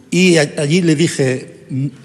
Y allí le dije,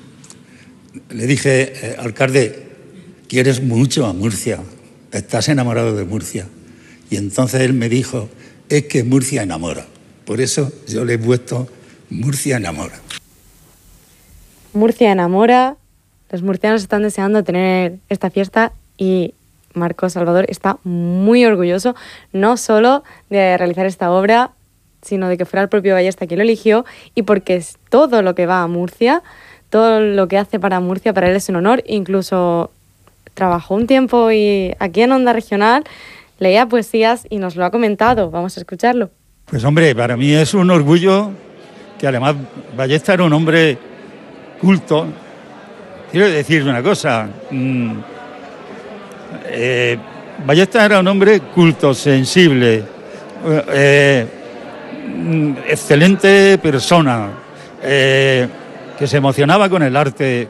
alcalde, quieres mucho a Murcia, estás enamorado de Murcia. Y entonces él me dijo, es que Murcia enamora. Por eso yo le he puesto Murcia enamora. Murcia enamora, los murcianos están deseando tener esta fiesta y Marcos Salvador está muy orgulloso, no solo de realizar esta obra, sino de que fuera el propio Ballesta quien lo eligió, y porque es todo lo que va a Murcia, todo lo que hace para Murcia, para él es un honor. Incluso trabajó un tiempo y aquí en Onda Regional, leía poesías y nos lo ha comentado. Vamos a escucharlo. Pues hombre, para mí es un orgullo que además Ballesta era un hombre culto. Quiero decir una cosa, Ballesta era un hombre culto, sensible, excelente persona, que se emocionaba con el arte,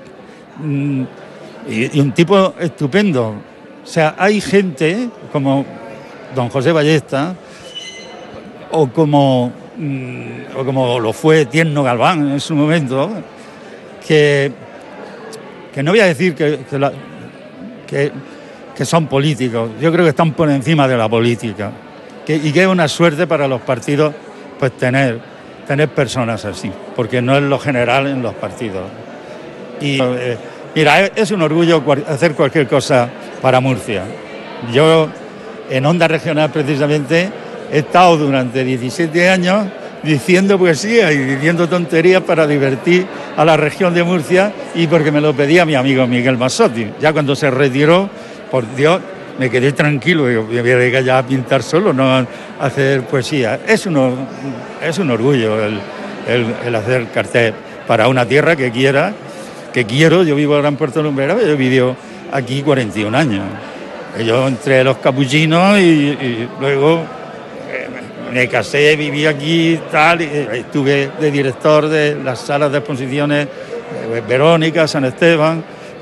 y un tipo estupendo. O sea, hay gente como don José Ballesta o como lo fue Tierno Galván en su momento, que no voy a decir que son políticos. Yo creo que están por encima de la política, y que es una suerte para los partidos pues tener personas así, porque no es lo general en los partidos. Y mira, es un orgullo hacer cualquier cosa para Murcia. Yo en Onda Regional precisamente he estado durante 17 años diciendo poesía y diciendo tonterías para divertir a la región de Murcia, y porque me lo pedía mi amigo Miguel Massotti. Ya cuando se retiró, por Dios, me quedé tranquilo, y me voy a dedicar ya a pintar solo, no a hacer poesía. Es un orgullo el hacer cartel para una tierra que quiero. Yo vivo ahora en Puerto Lumbrera, pero he vivido aquí 41 años. Yo entré los capuchinos y luego me casé, viví aquí tal, y estuve de director de las salas de exposiciones Verónica, San Esteban,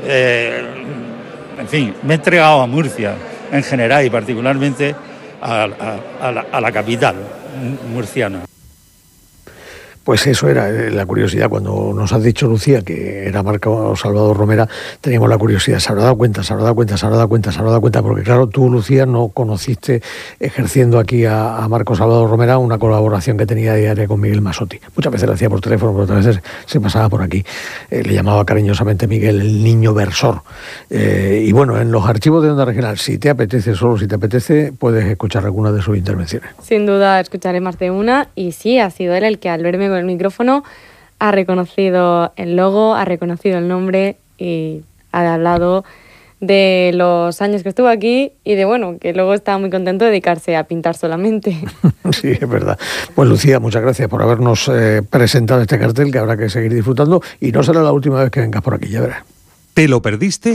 en fin, me he entregado a Murcia en general y particularmente a la capital murciana. Pues eso era la curiosidad. Cuando nos has dicho, Lucía, que era Marcos Salvador Romera, teníamos la curiosidad. ¿Se habrá dado cuenta? Porque claro, tú, Lucía, no conociste ejerciendo aquí a Marcos Salvador Romera una colaboración que tenía diaria con Miguel Massotti. Muchas veces lo hacía por teléfono, pero otras veces se pasaba por aquí. Le llamaba cariñosamente Miguel el niño versor. Y bueno, en los archivos de Onda Regional, si te apetece, puedes escuchar alguna de sus intervenciones. Sin duda escucharé más de una, y sí, ha sido él el que al verme con el micrófono ha reconocido el logo, ha reconocido el nombre y ha hablado de los años que estuvo aquí y de, bueno, que luego estaba muy contento de dedicarse a pintar solamente. Sí, es verdad. Pues Lucía, muchas gracias por habernos presentado este cartel, que habrá que seguir disfrutando, y no será la última vez que vengas por aquí, ya verás. ¿Te lo perdiste?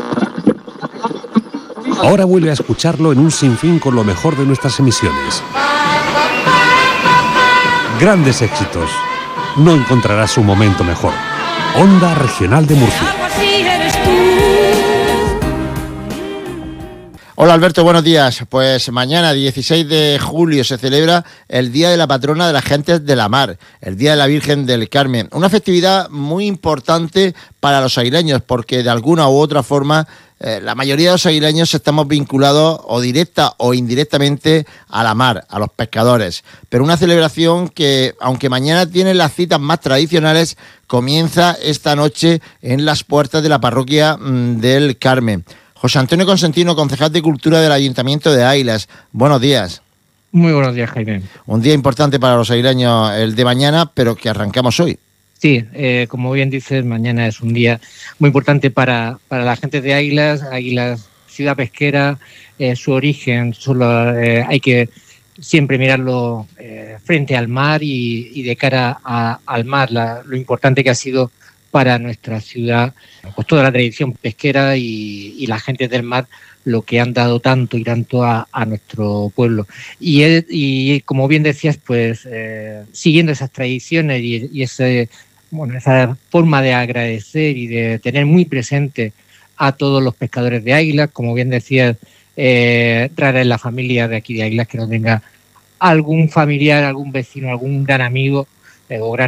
Ahora vuelve a escucharlo en un sinfín con lo mejor de nuestras emisiones. Grandes éxitos. No encontrarás un momento mejor. Onda Regional de Murcia. Hola Alberto, buenos días. Pues mañana, 16 de julio, se celebra el Día de la Patrona de las Gentes de la Mar, el Día de la Virgen del Carmen. Una festividad muy importante para los aguileños, porque de alguna u otra forma la mayoría de los aguileños estamos vinculados o directa o indirectamente a la mar, a los pescadores. Pero una celebración que, aunque mañana tiene las citas más tradicionales, comienza esta noche en las puertas de la parroquia del Carmen. José Antonio Consentino, concejal de Cultura del Ayuntamiento de Águilas. Buenos días. Muy buenos días, Jaime. Un día importante para los aguileños el de mañana, pero que arrancamos hoy. Sí, como bien dices, mañana es un día muy importante para la gente de Águilas. Águilas, ciudad pesquera, su origen, hay que siempre mirarlo frente al mar y de cara al mar, lo importante que ha sido para nuestra ciudad, pues toda la tradición pesquera y la gente del mar, lo que han dado tanto y tanto a nuestro pueblo. Y como bien decías, pues siguiendo esas tradiciones y esa forma de agradecer y de tener muy presente a todos los pescadores de Águilas, como bien decías, rara es la familia de aquí de Águilas que no tenga algún familiar, algún vecino, algún gran amigo o gran